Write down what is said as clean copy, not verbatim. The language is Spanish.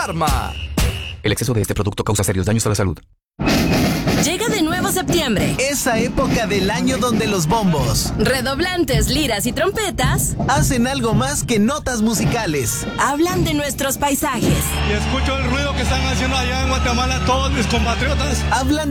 Karma. El exceso de este producto causa serios daños a la salud. Llega de nuevo septiembre. Esa época del año donde los bombos, redoblantes, liras y trompetas hacen algo más que notas musicales. Hablan de nuestros paisajes. Y escucho el ruido que están haciendo allá en Guatemala todos mis compatriotas. Hablan